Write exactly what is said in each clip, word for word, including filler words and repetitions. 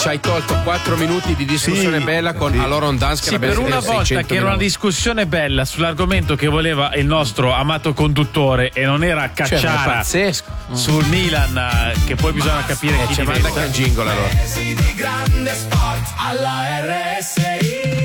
ci hai tolto quattro minuti di discussione sì, bella con sì. Aloron Dance. Sì, per una volta che era una discussione bella sull'argomento che voleva il nostro amato conduttore e non era cacciara cioè, sul Milan, che poi bisogna capire eh, chi ci manda anche il jingle allora. Di grande sport alla R S I.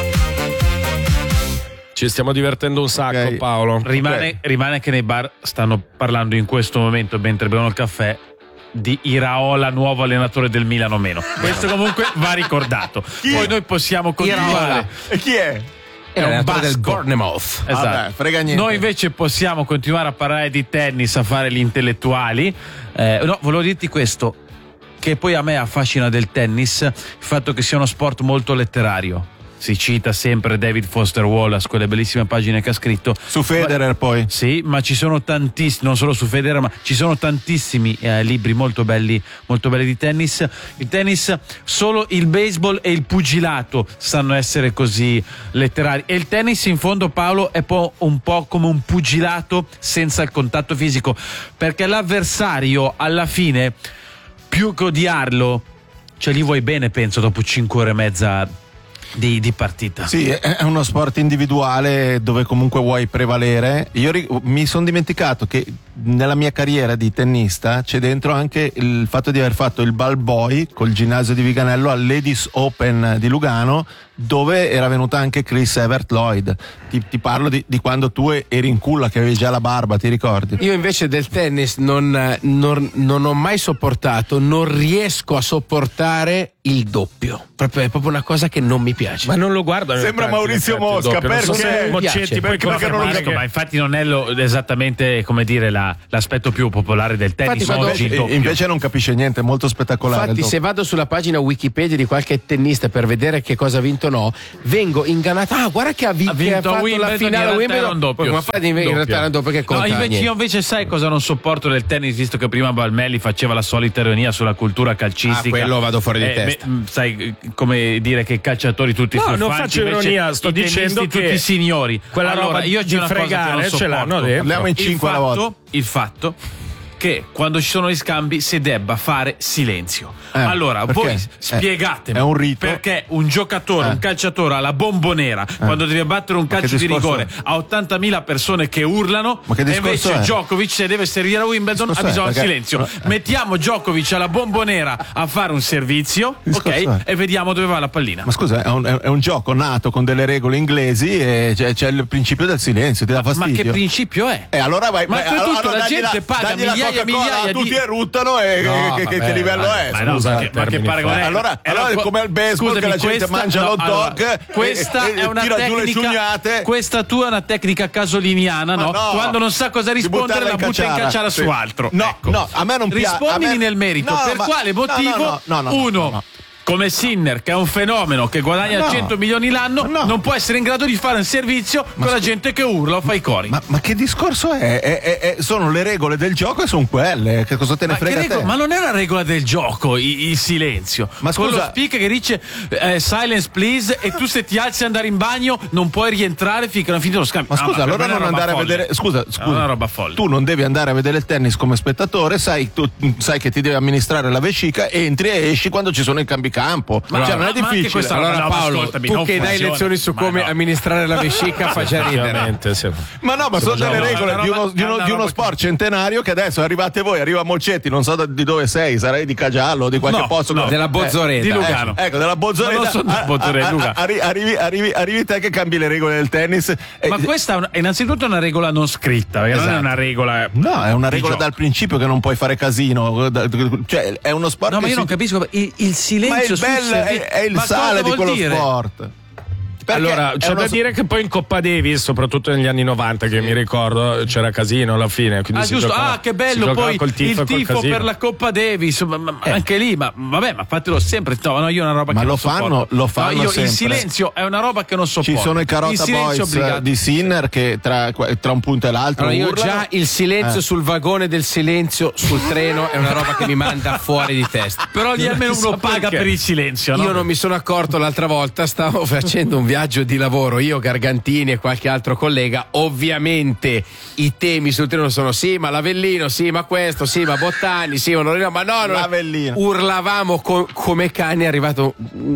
Ci stiamo divertendo un sacco, okay. Paolo. Rimane, okay. rimane che nei bar stanno parlando in questo momento, mentre bevono il caffè, di Iraola, nuovo allenatore del Milan o meno. Questo comunque va ricordato. Poi noi possiamo continuare. E chi è? È un basco del Bournemouth. Esatto. Vabbè, frega niente. Noi invece possiamo continuare a parlare di tennis, a fare gli intellettuali. Eh, no, volevo dirti questo, che poi a me affascina del tennis il fatto che sia uno sport molto letterario. Si cita sempre David Foster Wallace, quelle bellissime pagine che ha scritto su Federer, ma, poi sì, ma ci sono tantissimi, non solo su Federer, ma ci sono tantissimi eh, libri molto belli, molto belli di tennis. Il tennis, solo il baseball e il pugilato sanno essere così letterari, e il tennis in fondo, Paolo, è po- un po' come un pugilato senza il contatto fisico, perché l'avversario alla fine, più che odiarlo, ce li vuoi bene, penso, dopo cinque ore e mezza Di, di partita. Sì, è uno sport individuale dove comunque vuoi prevalere. Io ri- mi sono dimenticato che nella mia carriera di tennista c'è dentro anche il fatto di aver fatto il ball boy col ginnasio di Viganello al Ladies Open di Lugano, dove era venuta anche Chris Evert Lloyd. Ti, ti parlo di, di quando tu eri in culla, che avevi già la barba, ti ricordi? Io invece del tennis non, non, non ho mai sopportato, non riesco a sopportare il doppio. Proprio, è proprio una cosa che non mi piace. Ma non lo guardo. Sembra Maurizio Mosca, perché? So se Moccetti, perché, perché non lo Marco, ma infatti non è lo, esattamente, come dire, la, l'aspetto più popolare del tennis. Infatti, oggi, invece, invece non capisce niente, è molto spettacolare. Infatti, se vado sulla pagina Wikipedia di qualche tennista per vedere che cosa ha vinto, no, vengo ingannato. Ah, guarda che ha, vi- ha vinto che ha fatto Wimbledon, la finale a Wimbledon. Doppio. Ma fatti in realtà era doppio, che conta. No, invece, io invece sai cosa non sopporto del tennis, visto che prima Balmelli faceva la solita ironia sulla cultura calcistica. Ah, quello vado fuori di eh, testa. Beh, sai, come dire che i calciatori tutti no, furfanti, non faccio ironia, sto dicendo che tutti signori. Quella allora, roba io di fregare ce l'hanno dentro. Parliamo in cinque alla volta. Il fatto che quando ci sono gli scambi si debba fare silenzio. Eh, allora, perché? voi spiegatemi è un rito. perché un giocatore, Eh. un calciatore alla bombonera, eh. quando deve battere un Ma calcio di rigore, è? ha ottantamila persone che urlano, Ma che e invece è? Djokovic, se deve servire a Wimbledon, ha bisogno di silenzio. Eh. Mettiamo Djokovic alla bombonera a fare un servizio, ok? È? E vediamo dove va la pallina. Ma scusa, è un, è un gioco nato con delle regole inglesi e c'è, c'è il principio del silenzio, ti dà fastidio. Ma che principio è? E allora vai, ma vai, tutto allora la gente la, paga migliaia e migliaia tutti di... eruttano e no, che, vabbè, che livello ma, è? Ma, scusa, no, ma che, ma che paragone è? Allora, allora è come al baseball, scusami, che la gente questa, mangia no, l'hot dog allora, e, questa e, è una tira giù le tecnica, ciugnate. Questa tua è una tecnica casoliniana, no? no? Quando non sa cosa rispondere la butta in cacciara sì. su altro. No, ecco. no, a me non piace. Rispondimi me... nel merito, no, per ma... quale motivo? No, no, no, no, no, uno no, no. come Sinner, che è un fenomeno che guadagna no. cento milioni l'anno, no. non può essere in grado di fare un servizio ma con la gente che urla o fa i cori. Ma, ma che discorso è? È, è, è? Sono le regole del gioco e sono quelle. Che cosa te ne ma frega regola, te? Ma non è una regola del gioco il, il silenzio. Ma scusa, con lo speaker che dice eh, silence please, e tu se ti alzi ad andare in bagno non puoi rientrare finché non finito lo scambio. Ma scusa, no, allora non andare folle. a vedere. Scusa, scusa. È una roba folle. Tu non devi andare a vedere il tennis come spettatore, sai, tu, sai che ti devi amministrare la vescica, entri e esci quando ci sono i cambi-campo. Ma cioè, no, non è difficile. Allora, no, Paolo, ascoltami, tu che dai funziona. lezioni su Ma come no. amministrare la vescica fa già ridere. Sì. Ma no, ma sono delle no, regole roba, di uno, di uno, di uno sport centenario che adesso arrivate voi, arriva Moccetti, non so da, di dove sei, sarai di Cagiallo, di qualche no, posto. No, della Bozzoreta. Di Lugano. Eh, ecco, della Bozzoreta. Ma non sono di Bozzoreta, Luca. Arri, arrivi, arrivi, arrivi te che cambi le regole del tennis. Ma eh, questa è una, innanzitutto una regola non scritta, perché esatto. non è una regola. No, è una di regola gioco. dal principio che non puoi fare casino. Cioè, è uno sport. No, ma che io si... non capisco. Il, il silenzio Ma è il sul bello, servi- è, è il ma sale di quello dire? sport. Perché allora, c'è uno... da dire che poi in Coppa Davis, soprattutto negli anni novanta, che mi ricordo, c'era casino alla fine. Ah, si giusto, giocava, ah, che bello poi col tifo il tifo per la Coppa Davis, ma, ma, eh. anche lì, ma vabbè, ma fatelo sempre. No, no, io è una roba ma che lo non fanno, sopporto. lo fanno no, io, sempre. Il silenzio è una roba che non sopporto. Ci sono i Carota Boys obbligato. di Sinner che tra, tra un punto e l'altro Allora, io urlano. già il silenzio Eh. sul vagone del silenzio sul treno è una roba che mi manda fuori di testa. Però lì almeno uno paga per il silenzio, no? Io non mi sono accorto l'altra volta, stavo facendo un viaggio viaggio di lavoro, io, Gargantini e qualche altro collega, ovviamente i temi sul treno sono sì ma l'Avellino, sì ma questo, sì ma Bottani, sì ma non, ma no, non L'Avellino. urlavamo co- come cani. È arrivato,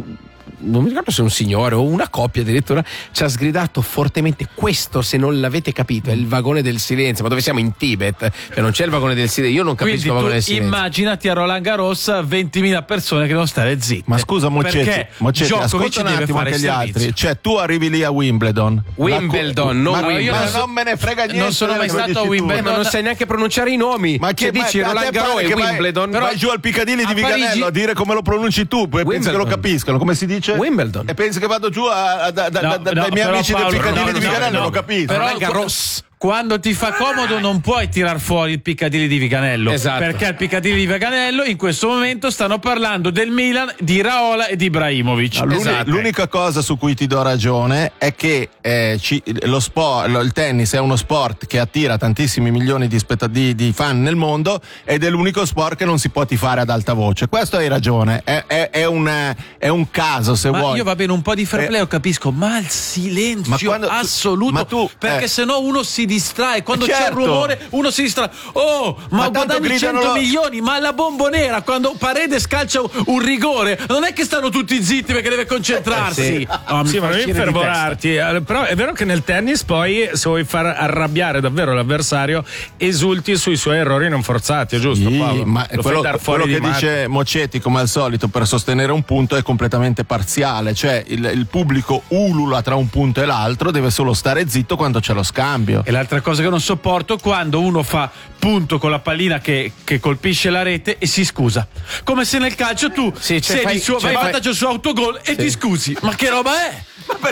non mi ricordo se un signore o una coppia addirittura, ci ha sgridato fortemente: questo, se non l'avete capito, è il vagone del silenzio. Ma dove siamo? In Tibet? Cioè non c'è il vagone del silenzio, io non capisco. Quindi il vagone tu del silenzio. immaginati a Roland Garros ventimila persone che devono stare zitte. Ma scusa Mocetti, perché Mocetti Djokovic ascolta un deve attimo fare anche gli servizio. altri. Cioè tu arrivi lì a Wimbledon. Wimbledon, non ma, Wimbledon. ma non so- non me ne frega niente. non sono mai come stato a dici tu. Wimbledon. Eh, ma non sai neanche pronunciare i nomi. Ma che che dici ma- a Roland te pare Garros e che vai- Wimbledon? Vai giù al Piccadilly di a Viganello Parigi- a dire come lo pronunci tu, poi pensi che lo Wimbledon. capiscano. Come si dice? Wimbledon. E pensi che vado giù a, a- da- da- No, da- no, dai miei però amici Paolo, del Piccadilly no, di no, Viganello, no. lo capisco. Però Roland Garros. quando ti fa comodo non puoi tirar fuori il Piccadilly di Viganello, Esatto. perché al Piccadilly di Viganello in questo momento stanno parlando del Milan, di Raola e di Ibrahimovic. No, l'uni- Esatto. L'unica cosa su cui ti do ragione è che eh, ci- lo sport, lo- il tennis è uno sport che attira tantissimi milioni di, spetta- di, di fan nel mondo ed è l'unico sport che non si può tifare ad alta voce. Questo hai ragione, è, è- è un, è un caso se Ma vuoi. io va bene, un po' di fair Eh, play lo capisco, ma il silenzio Ma quando tu- assoluto, ma tu, perché eh. se no uno si distrae, quando Eh, c'è certo. il rumore uno si distrae. Oh, ma, Ma tanto guadagni gridano cento lo- milioni, ma la bombonera quando Paredes calcia un rigore non è che stanno tutti zitti perché deve concentrarsi. Eh, sì. Oh, mi Sì, fa ma non uscire di infervorarti. Eh, Però è vero che nel tennis poi, se vuoi far arrabbiare davvero l'avversario, esulti sui suoi errori non forzati, è giusto, Sì, Paolo? ma Lo fai quello, dar fuori quello di che matto. dice Mocetti, come al solito, per sostenere un punto è completamente parziale, cioè il, il pubblico ulula tra un punto e l'altro, deve solo stare zitto quando c'è lo scambio. E l'altra cosa che non sopporto è quando uno fa punto con la pallina che, che colpisce la rete e si scusa. Come se nel calcio tu Sì, cioè sei fai- il suo, cioè vai in fai- vantaggio su autogol e ti scusi. Ma che roba è?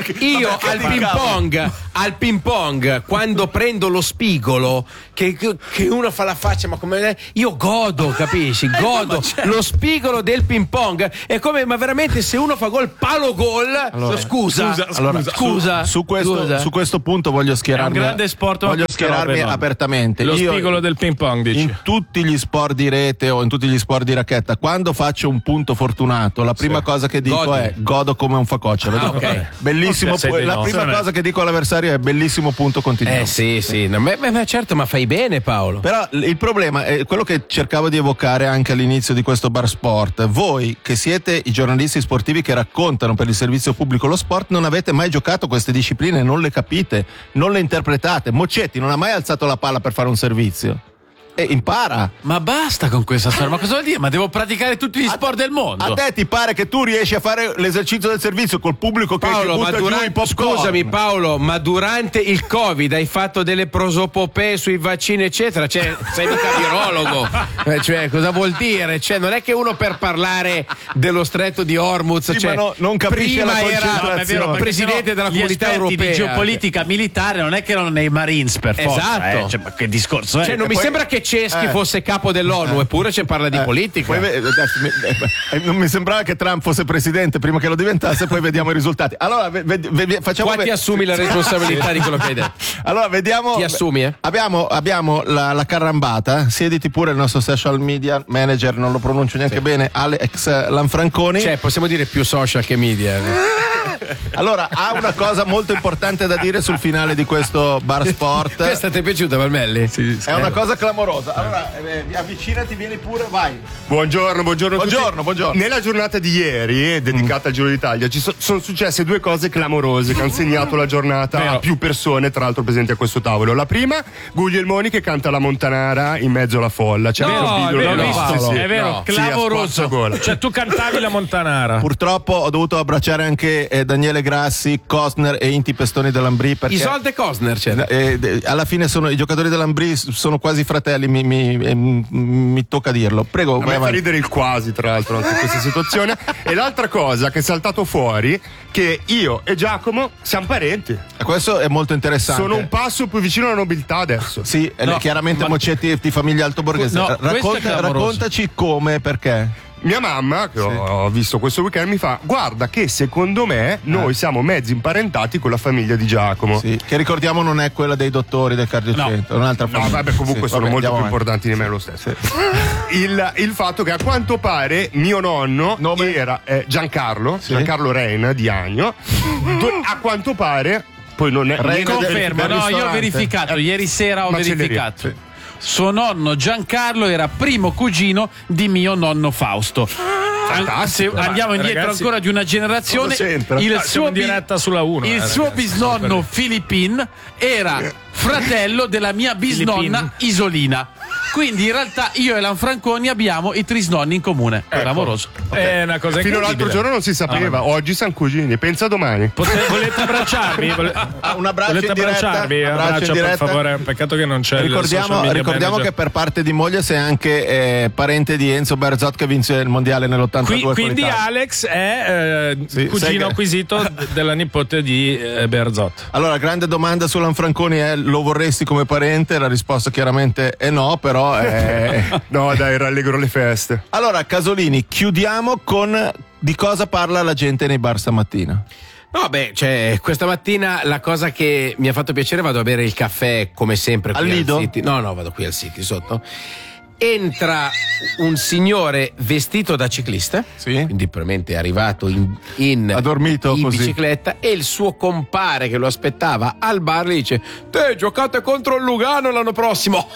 Io Ma perché al ti ping cavoli? pong, al ping pong, quando prendo lo spigolo, che, che uno fa la faccia, ma come io godo, capisci? Godo lo spigolo del ping pong. È come, ma veramente, se uno fa gol, palo gol, Allora, scusa, scusa, Allora, scusa, su, su questo, scusa. su questo punto voglio schierarmi. È un grande sport, ma voglio queste schierarmi robe no. apertamente. Lo Io, spigolo del ping pong, dici? in tutti gli sport di rete o in tutti gli sport di racchetta, quando faccio un punto fortunato, la prima cosa che dico Godi. è godo come un facocero. Ah, ok. Bellissimo. Ok, sei pu- dei la nostri. prima cosa che dico all'avversario è bellissimo punto, continuiamo. Eh sì, sì, no, ma, ma- ma certo, ma fai bene, Paolo. Però l- il problema è quello che cercavo di evocare anche all'inizio di questo Bar Sport. Voi che siete i giornalisti sportivi che raccontano per il servizio pubblico lo sport, non avete mai giocato queste discipline, non le capite, non le interpretate. Mocetti non ha mai alzato la palla per fare un servizio. E impara. Ma basta con questa storia, ma cosa vuol dire? Ma devo praticare tutti gli sport del mondo. A te ti pare che tu riesci a fare l'esercizio del servizio col pubblico che, che Paolo, ma butta giù i durante, popcorn? scusami Paolo, ma durante il Covid hai fatto delle prosopopee sui vaccini eccetera, cioè sei mica virologo. Eh, cioè cosa vuol dire? Cioè non è che uno per parlare dello stretto di Hormuz, Sì, cioè, ma no, non capisce prima la era concentrazione. No, è vero, perché presidente sennò della gli comunità esperti europea di geopolitica militare non è che erano nei Marines per forza. Esatto. eh. Cioè, ma che discorso è? Cioè non mi poi- sembra che Ceschi eh. fosse capo dell'ONU, eppure ci parla di Eh, politica. poi ve- adesso mi- eh, non mi sembrava che Trump fosse presidente prima che lo diventasse, poi vediamo i risultati. Allora, ve- ve- ve- facciamo Qua ti ve- assumi la responsabilità di quello che hai detto. Allora, vediamo. Ti assumi, eh? Abbiamo, abbiamo la, la carrambata. Siediti pure il nostro social media manager, non lo pronuncio neanche bene, Alex Lanfranconi. Cioè, possiamo dire più social che media. Allora, ha una cosa molto importante da dire sul finale di questo Bar Sport. Questa ti è piaciuta, Valmelli? Sì. È una cosa clamorosa. Allora, eh, avvicinati, vieni pure, vai. Buongiorno, buongiorno a tutti. Buongiorno, buongiorno. Nella giornata di ieri, eh, dedicata al Giro d'Italia, ci so- sono successe due cose clamorose che hanno segnato la giornata a più persone, tra l'altro presenti a questo tavolo. La prima, Guglielmoni che canta la Montanara in mezzo alla folla. C'è anche un No, è video vero, da- l'ho visto, sì, sì. è vero, No. Sì, a clamoroso. spazzagola. Cioè, tu cantavi la Montanara. Purtroppo ho dovuto abbracciare anche eh, Daniele Grassi, Costner e Inti Pestoni dell'Ambrì perché Isolde Cosner c'era. eh, de- alla fine sono, i giocatori dell'Ambrì sono quasi fratelli, mi, mi- eh, mi tocca dirlo. Prego, A vai me fa avanti. ridere il quasi, tra l'altro, anche in questa situazione. E l'altra cosa che è saltato fuori, che io e Giacomo siamo parenti. Questo è molto interessante. Sono un passo più vicino alla nobiltà adesso. Sì, eh, No, chiaramente ma- Mocetti di famiglia altoborghese. No, Racconta- questo è clamoroso. raccontaci come e perché. Mia mamma, che ho, ho visto questo weekend, mi fa: guarda che secondo me noi siamo mezzi imparentati con la famiglia di Giacomo. Sì, che ricordiamo non è quella dei dottori del cardiocentro, è un'altra No, famiglia. vabbè, comunque Sì, sono vabbè, molto più andiamo importanti di me lo stesso. Il, il fatto che a quanto pare mio nonno Nome? era eh, Giancarlo, Sì. Giancarlo Reina di Agno. Do- a quanto pare, poi non è. Reina non è- Confermo, del no, io ho ristorante. verificato, Eh, ieri sera ho macelleria, verificato. sì. Suo nonno Giancarlo era primo cugino di mio nonno Fausto. An- se andiamo indietro Ragazzi, ancora di una generazione, cosa c'entra? il Ah, siamo suo, in diretta sulla uno, il eh, suo ragazzi, bisnonno Filippin era fratello della mia bisnonna Isolina. Quindi in realtà io e Lanfranconi abbiamo i trisnonni in comune. È clamoroso. È una cosa Fino all'altro incredibile. giorno non si sapeva, oggi siamo cugini, pensa domani. Pote- volete abbracciarvi? Vole- Un abbraccio volete in diretta, abbracciarvi? un abbraccio Abbraccio, in per diretta. favore. Peccato che non c'è il social Ricordiamo, media ricordiamo manager. che per parte di moglie sei anche eh, parente di Enzo Berzot che vinse il mondiale nell'ottantadue. Qui- con quindi l'Italia. Alex è eh, Sì, sai cugino che- acquisito d- della nipote di eh, Berzot. Allora, grande domanda su Lanfranconi è: lo vorresti come parente? La risposta chiaramente è no, però è... No, dai, rallegro le feste. Allora, Casolini, chiudiamo con di cosa parla la gente nei bar stamattina. No, beh, cioè, questa mattina la cosa che mi ha fatto piacere, vado a bere il caffè come sempre qui Al Lido? City. No, no, vado qui al City sotto. Entra un signore vestito da ciclista, Sì. quindi probabilmente è arrivato in, in, Ha dormito in così. bicicletta, e il suo compare che lo aspettava al bar le dice: te giocate contro il Lugano l'anno prossimo.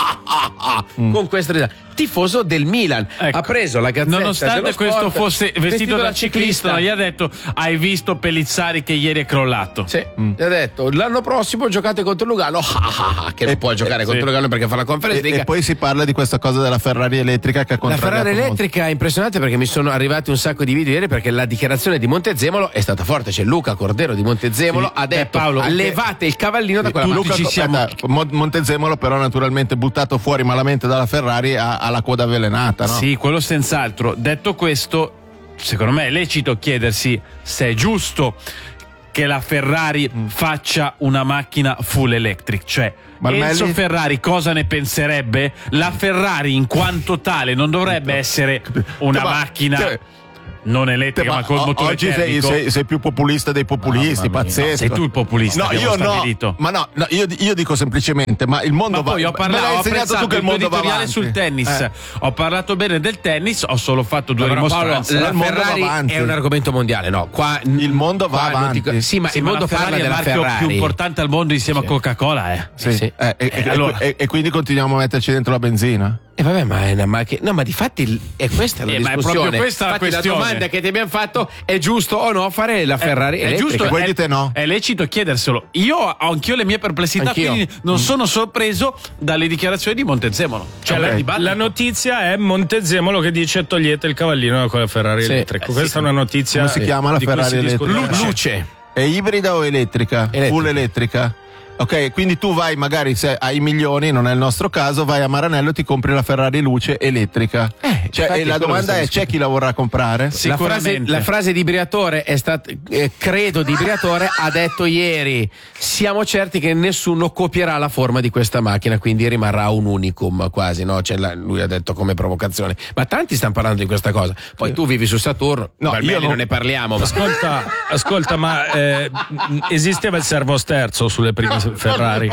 Mm. Con questa risa. Tifoso del Milan, Ecco. ha preso la gazzetta Nonostante dello questo sport, fosse vestito, da ciclista, non gli ha detto: hai visto Pellizzari che ieri è crollato. Sì, gli ha detto l'anno prossimo giocate contro Lugano. Che non può giocare contro Lugano perché fa la E, conferenza. e poi si parla di questa cosa della Ferrari elettrica che ha La contrariato Ferrari molto. elettrica è impressionante perché mi sono arrivati un sacco di video ieri, perché la dichiarazione di Montezemolo è stata forte. C'è Luca Cordero di Montezemolo, ha detto: Paolo, anche- levate il cavallino da quella Tu, macchina. Luca, ci siamo- aspetta, Mo- Montezemolo però naturalmente buttato fuori malamente dalla Ferrari ha, ha la coda avvelenata, no? Sì, quello senz'altro. Detto questo, secondo me è lecito chiedersi se è giusto che la Ferrari faccia una macchina full electric, cioè Malmelli? Enzo Ferrari cosa ne penserebbe? La Ferrari in quanto tale non dovrebbe essere una Ma- macchina cioè- non elettrica, ma, Ma col o- motore oggi sei, termico. sei- sei più populista dei populisti, Mamma mia. pazzesco. No, sei tu il populista, No, abbiamo io no. stabilito. Ma no, no, io, io dico semplicemente, ma il mondo Ma va poi ho me l'hai parlato, ho insegnato apprezzato tu che il tuo mondo va editoriale avanti. sul tennis. Eh. Ho parlato bene del tennis, ho solo fatto due Però, Paolo, rimostranze. la il mondo va Ferrari avanti. è un argomento mondiale, no? Qua Il mondo va qua non ti- avanti. Sì, ma Sì, il ma mondo la Ferrari parla è il della marchio Ferrari. più importante al mondo insieme Sì. a Coca-Cola, eh. Sì. Sì. Eh, e, e- allora- e- e quindi continuiamo a metterci dentro la benzina. E vabbè, ma è una macchina. No, ma di fatti è questa la Eh, ma è discussione. proprio questa la Infatti, questione. la domanda che ti abbiamo fatto è: giusto o no fare la Ferrari È elettrica? giusto, voi è, dite no? è lecito chiederselo. Io ho anch'io le mie perplessità, Anch'io. quindi non sono sorpreso dalle dichiarazioni di Montezemolo. Cioè, La, un dibattito. la notizia è Montezemolo che dice togliete il cavallino da quella Ferrari Sì. elettrica. Eh, Questa sì. è una notizia. Come si chiama la di cui Ferrari si discute. elettrica? Luce. Luce. È ibrida o elettrica? Elettrica. Full elettrica. Ok, quindi tu vai, magari se hai milioni, non è il nostro caso, vai a Maranello e ti compri la Ferrari luce elettrica. Eh, Cioè, infatti e la è quello domanda che è: stavo c'è chi la vorrà comprare? Sì. La frase, Sicuramente. la frase di Briatore è stata, eh, credo di Briatore, ha detto ieri: siamo certi che nessuno copierà la forma di questa macchina, quindi rimarrà un unicum quasi, no? Cioè, la- lui ha detto come provocazione. Ma tanti stanno parlando di questa cosa. Poi tu vivi su Saturno, No, Valmelli io non- non ne parliamo. Ma... Ascolta, ascolta, ma eh, m- esisteva il servosterzo sulle prime Ferrari?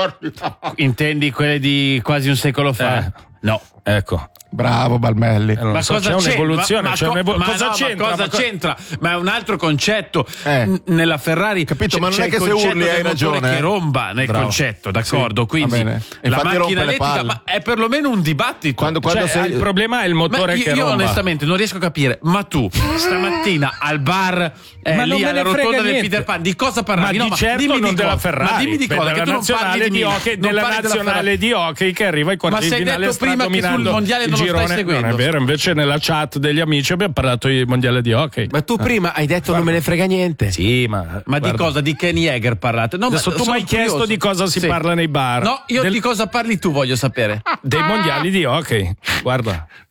Intendi quelle di quasi un secolo fa? Eh. No. Ecco. Bravo Balmelli. Eh, non Ma so, cosa c'è c'entra? un'evoluzione, Ma, ma c'è co- un'evo- ma cosa no, ma c'entra? cosa Ma co- c'entra? Ma è un altro concetto. Eh. N- nella Ferrari Capito, c'è, ma non c'è è il che se concetto urli del hai motore ragione, che eh. romba nel Bravo. concetto, d'accordo? Sì, Quindi va bene. la Infatti rompe macchina le elettrica palle. ma è perlomeno un dibattito. Quando, quando Cioè, sei... il problema è il Ma motore io, che io romba. onestamente non riesco a capire, ma tu stamattina al bar eh, Ma non lì me alla ne frega rotonda del niente. Peter Pan di cosa parlavi? Ma No, di certo dimmi non di della cosa. Ferrari, Ma dimmi di beh, cosa, della che tu non nazionale parli di, di Milan, hockey, non della parli della nazionale Ferrari. di hockey che arriva ai quarti Ma di sei finale, detto sta prima che sul dominando mondiale il non lo stai girone. seguendo. Non è vero, invece nella chat degli amici abbiamo parlato di mondiale di hockey. Ma tu prima hai detto non me ne frega niente. Sì, ma Ma di cosa? Di Ken Jäger parlate? No, Adesso ma tu mi sono hai chiesto curioso. di cosa si Sì. parla nei bar. No, io Del- di cosa parli tu voglio sapere. dei mondiali di hockey. Guarda.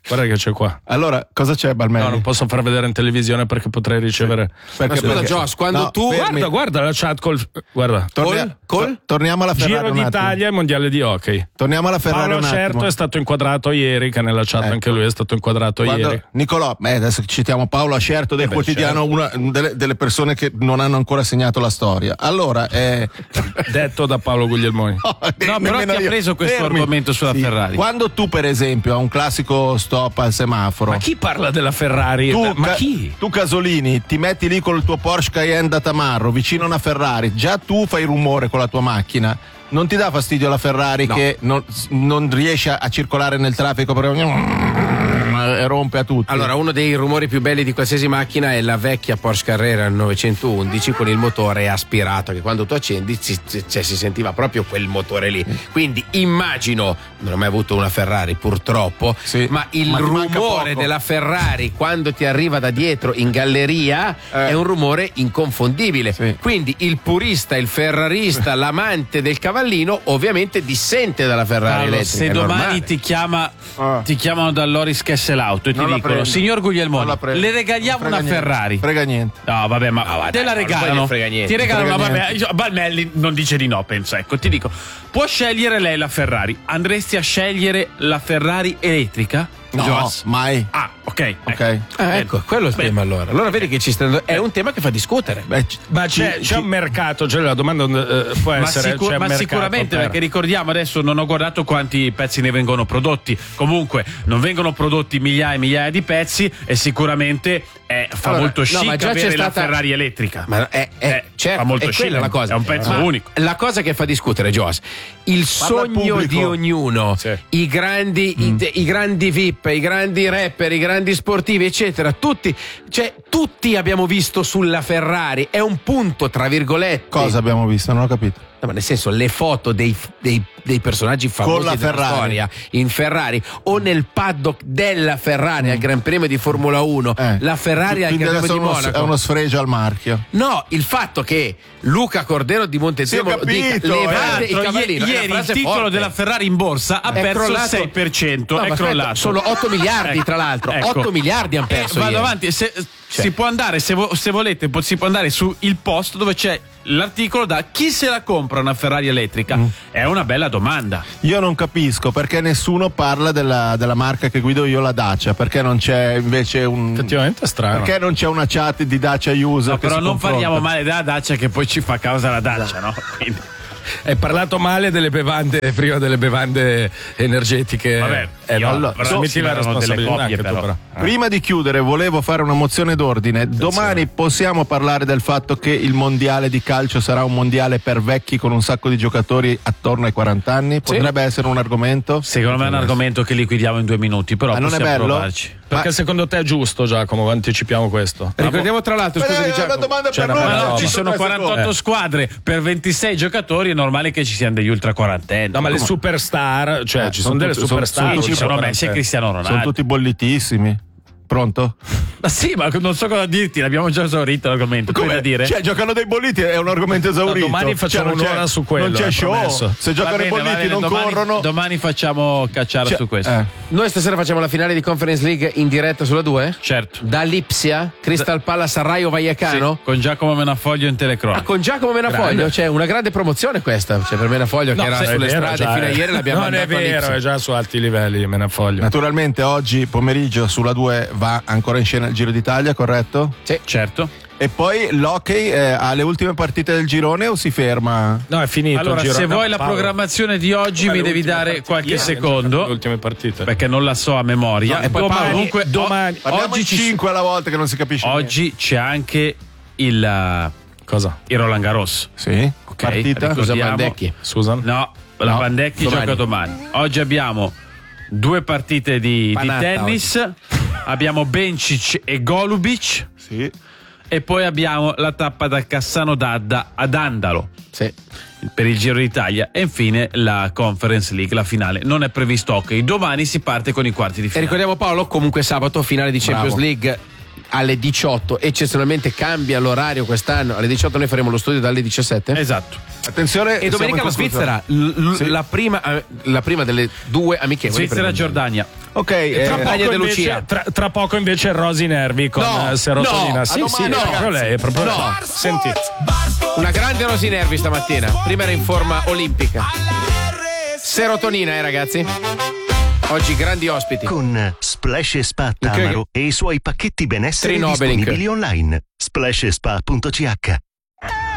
Guarda che c'è qua. Allora, cosa c'è, Balmelli? No, non posso far vedere in televisione perché potrei ricevere. Perché, Ma scusa, perché- Joss, quando No, tu. fermi. Guarda, guarda la chat col. Guarda. Tornia- Col- to- torniamo alla Ferrari Giro un attimo. d'Italia e mondiale di hockey. Torniamo alla Ferrari Paolo un attimo. Certo è stato inquadrato ieri, che nella chat Ecco. anche lui è stato inquadrato Quando- ieri. Nicolò, beh, adesso citiamo Paolo Ascerto del beh, quotidiano, una delle, delle persone che non hanno ancora segnato la storia. Allora, eh, Detto da Paolo Guglielmoni. No, però nemmeno ti ha io. preso questo Fermi. argomento sulla Sì. Ferrari. Quando tu, per esempio, a un classico stop al semaforo, Ma chi parla della Ferrari? tu, Ma Ca- chi? tu Casolini, ti metti lì con il tuo Porsche Cayenne da tamarro vicino a una Ferrari, già tu fai rumore con la tua macchina. Non ti dà fastidio la Ferrari No. che non, non riesce a, a circolare nel traffico perché e rompe a tutti? Allora, uno dei rumori più belli di qualsiasi macchina è la vecchia Porsche Carrera novecentoundici con il motore aspirato, che quando tu accendi si, cioè, si sentiva proprio quel motore lì. Quindi immagino, non ho mai avuto una Ferrari purtroppo, Sì, ma il ma ti manca rumore poco. della Ferrari quando ti arriva da dietro in galleria Eh. è un rumore inconfondibile. Sì. Quindi il purista, il ferrarista, l'amante del cavallino ovviamente dissente dalla Ferrari Paolo, elettrica. se è domani normale. ti chiama Ah. ti chiamano dall'Oris Kessel-Auto e ti Non la dicono prendo. signor Non Guglielmoni, la prendo. le regaliamo Non frega una niente. Ferrari. Frega niente. No, vabbè, ma No, ma te dai, la non regalano. puoi frega niente. Ti regalano, Frega vabbè, niente. io- Balmelli non dice di no, penso. Ecco, ti dico, può scegliere lei la Ferrari. Andresti a scegliere la Ferrari elettrica? No, Joss? mai. Ah, ok. Ok. ecco. Ah, ecco, quello è il Beh. tema allora. Allora vedi che ci sta, è un tema che fa discutere. Beh, c- Ma c'è, ci- c'è un mercato, cioè la domanda eh, può Ma, essere. sicur- c'è ma mercato sicuramente, per- perché ricordiamo adesso, non ho guardato quanti pezzi ne vengono prodotti. Comunque, non vengono prodotti migliaia e migliaia di pezzi e sicuramente eh, fa Allora, molto no, chic ma già avere c'è la stata- Ferrari elettrica. Ma è, è, Eh, certo, fa molto è quella chic, la cosa. è un pezzo Ma unico. La cosa che fa discutere, Joss, il Parla al sogno pubblico. di ognuno, Sì. i grandi, i, de- i grandi V I P, i grandi rapper, i grandi sportivi, eccetera, tutti, cioè, tutti abbiamo visto sulla Ferrari. È un punto, tra virgolette. Cosa abbiamo visto? Non ho capito. No, ma nel senso, le foto dei, dei, dei personaggi famosi la della Ferrari. storia in Ferrari o nel paddock della Ferrari al Gran Premio di Formula uno, Eh. la Ferrari al Quindi Gran adesso Premio di è uno- Monaco. è uno sfregio al marchio. No, il fatto che Luca Cordero di Montezemolo Sì, ho capito, dica eh. levate i Tra l'altro, cavallini, ieri è una il frase titolo forte. della Ferrari in borsa ha È perso crollato- il sei per cento. No, è ma aspetta, crollato. sono otto miliardi, Ecco, tra l'altro. ecco. otto miliardi hanno Eh, perso. vado ieri. avanti. Se, Cioè. Si può andare, se, vo- se volete, po- si può andare su il post dove c'è l'articolo da chi se la compra una Ferrari elettrica. Mm. È una bella domanda. Io non capisco perché nessuno parla della, della marca che guido io, la Dacia. Perché non c'è invece un. Effettivamente è strano. Perché non c'è una chat di Dacia user? No, che però si non confronta? parliamo male della Dacia che poi ci fa causa la Dacia, no? Quindi- Hai parlato male delle bevande prima delle bevande energetiche. Vabbè, eh, io- no, però assumiti sì, la erano delle responsabilità coppie, anche tu, però. però. Prima di chiudere, volevo fare una mozione d'ordine. Domani possiamo parlare del fatto che il mondiale di calcio sarà un mondiale per vecchi con un sacco di giocatori attorno ai quaranta anni? Potrebbe essere un argomento? Secondo me è un argomento che liquidiamo in due minuti, però Ma non è possiamo bello? provarci. Perché secondo te è giusto, Giacomo? Anticipiamo questo. Ricordiamo tra l'altro, Eh, scusami, è una Giacomo. domanda C'è per una noi. bella Ma no, roba. ci sono Tre quarantotto secondi. squadre per ventisei giocatori, è normale che ci siano degli ultra quarantenni. No, ma le superstar, cioè Eh, ci sono sono delle tutti- sono- superstar. sono ci tutti sono Messi e Cristiano Sono Ronaldo. tutti bollitissimi. Pronto? Ma sì, ma non so cosa dirti, l'abbiamo già esaurito l'argomento. Tu hai da dire? Cioè, giocano dei bolliti, è un argomento esaurito. No, domani facciamo Cioè, non c'è- un'ora su quello, Non c'è eh, show. promesso. Se Va giocano bene, i va bolliti bene, non domani, corrono. Domani facciamo cacciara Cioè, su questo. eh. Noi stasera facciamo la finale di Conference League in diretta sulla due? Certo. Da Lipsia, Crystal Palace a Raio Vallecano? Con Giacomo Menafoglio in Ah, telecronaca. con Giacomo Menafoglio, c'è una grande promozione questa. Cioè, per Menafoglio No, che era se- è sulle vero, strade già, fino a eh. ieri l'abbiamo Non è mandato a vero, Lipsia. è già su alti livelli, me ne foglio. Naturalmente oggi pomeriggio sulla due va ancora in scena il Giro d'Italia, corretto? Sì. Certo. E poi l'hockey eh, ha le ultime partite del girone o si ferma? No, è finito. Allora, il giro. se No, vuoi la Paolo. programmazione di oggi, Eh, mi le devi ultime dare partite. qualche Ieri hanno secondo. giocato Le ultime partite. Perché non la so a memoria. No, e poi Domani- Paolo, comunque, domani- o- Parliamo oggi, in ci- cinque alla volta che non si capisce oggi c'è anche il, Cosa? il Roland Garros. niente. Sì, Ok, partita. ricordiamo- Scusa, Bandecchi. Susan? No, la No, Bandecchi domani. gioca domani. Oggi abbiamo due partite di, di Panatta tennis. Abbiamo Bencic e Golubic. Sì. E poi abbiamo la tappa da Cassano d'Adda ad Andalo Sì. per il Giro d'Italia. E infine la Conference League, la finale. Non è previsto hockey. Domani si parte con i quarti di E finale. ricordiamo Paolo, comunque sabato finale di Champions Bravo. League alle diciotto, eccezionalmente cambia l'orario quest'anno, alle diciotto noi faremo lo studio dalle diciassette. Esatto. Attenzione, E domenica la Svizzera, l- l- Sì. la, prima, eh, la prima delle due amichevoli. Svizzera-Giordania. Ok, eh, Tra poco, Taglia De invece, Lucia. tra, tra poco invece Rosi Nervi con No, eh, serotonina. no, sì, a sì, domani, è proprio ragazzi. lei, è proprio No. lei. Senti. Una grande Rosy Nervi stamattina. Prima era in forma olimpica. Serotonina, eh, ragazzi. Oggi grandi ospiti. Con Splash e Spa Tamaro e i suoi pacchetti benessere Trinobeling. disponibili online. splash e spa punto c h